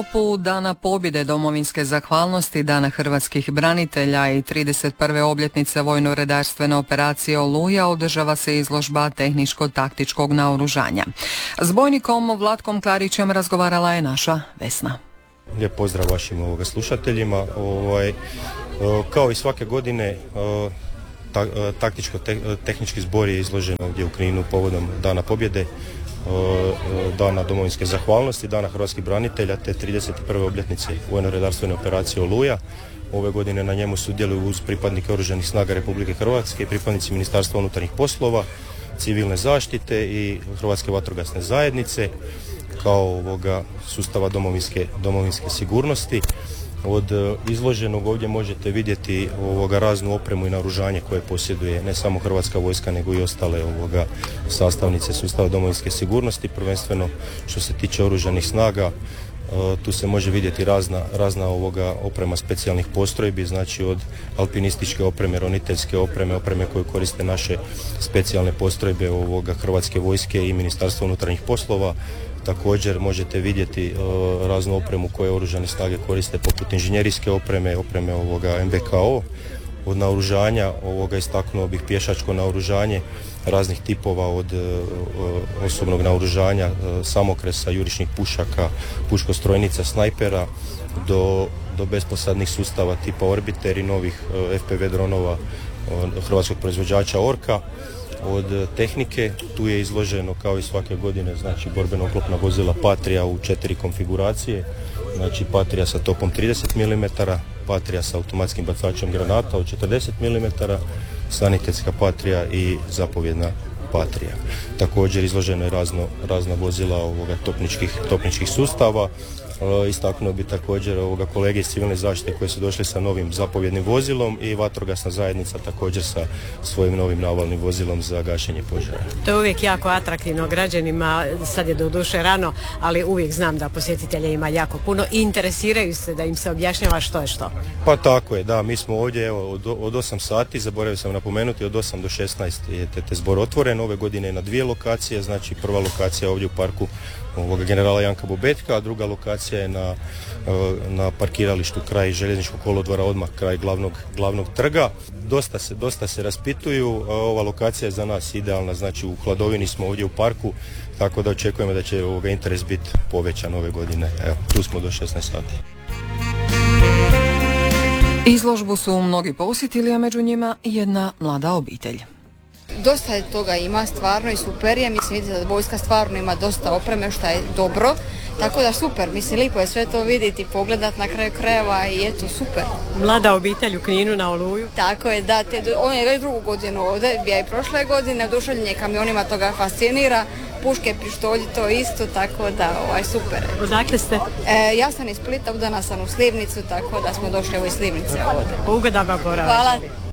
Dana pobjede, domovinske zahvalnosti, Dana hrvatskih branitelja i 31. obljetnice vojno-redarstvene operacije Oluja održava se izložba tehničko-taktičkog naoružanja. S bojnikom Vlatkom Klarićem razgovarala je naša Vesna. Lijep pozdrav vašim slušateljima. Kao i svake godine taktičko-tehnički zbor je izložen ovdje u Kninu povodom Dana pobjede, Dana domovinske zahvalnosti, Dana hrvatskih branitelja te 31. obljetnice vojno-redarstvene operacije Oluja. Ove godine na njemu sudjeluju uz pripadnike Oružanih snaga Republike Hrvatske i pripadnici Ministarstva unutarnjih poslova, civilne zaštite i Hrvatske vatrogasne zajednice kao sustava domovinske sigurnosti. Od izloženog ovdje možete vidjeti raznu opremu i naoružanje koje posjeduje ne samo Hrvatska vojska nego i ostale sastavnice sustava domovinske sigurnosti, prvenstveno što se tiče oružanih snaga. Tu se može vidjeti razna oprema specijalnih postrojbi, znači od alpinističke opreme, roniteljske opreme koje koriste naše specijalne postrojbe Hrvatske vojske i Ministarstva unutarnjih poslova. Također možete vidjeti raznu opremu koje oružane snage koriste poput inženjerijske opreme MBKO. Od naoružanja istaknuo bih pješačko naoružanje raznih tipova, od osobnog naoružanja, samokresa, jurišnih pušaka, puškostrojnica, snajpera do besposadnih sustava tipa Orbiter i novih FPV dronova hrvatskog proizvođača Orka. Od tehnike tu je izloženo kao i svake godine borbeno oklopna vozila Patria u 4 konfiguracije, znači Patria sa topom 30 mm, Patria sa automatskim bacačem granata od 40 mm, sanitetska Patria i zapovjedna Patria. Također izloženo je razna vozila topničkih sustava. Istaknuo bi također kolege iz civilne zaštite koji su došli sa novim zapovjednim vozilom i vatrogasna zajednica također sa svojim novim navalnim vozilom za gašenje požara. To je uvijek jako atraktivno građanima, sad je doduše rano, ali uvijek znam da posjetitelja ima jako puno i interesiraju se da im se objašnjava što je što. Pa tako je, da, mi smo ovdje od 8 sati, zaboravio sam napomenuti, od 8 do 16 je zbor otvoren, ove godine je na 2 lokacije, znači prva lokacija je ovdje u parku generala Janka Bobetka, a druga lokacija je na parkiralištu kraj željezničkog kolodvora, odmah kraj glavnog trga. Dosta se raspituju, ova lokacija je za nas idealna, znači u hladovini smo ovdje u parku, tako da očekujemo da će interes biti povećan ove godine. Evo, tu smo do 16 sati. Izložbu su mnogi posjetili, a među njima jedna mlada obitelj. Dosta je toga ima, stvarno i super je, mislim vidite da vojska stvarno ima dosta opreme što je dobro, tako da super, mislim lijepo je sve to vidjeti, pogledat na kraju krajeva i eto super. Mlada obitelj u Kninu na Oluju. Tako je, da, on je već drugu godinu ovdje, bija i prošle godine, oduševljenje kamionima toga fascinira, puške, pištolji, to isto, tako da super. Odakle ste? Ja sam iz Splita, udana sam u Slivnicu, tako da smo došli u Slivnice ovdje. Ugodan vam boravak. Hvala.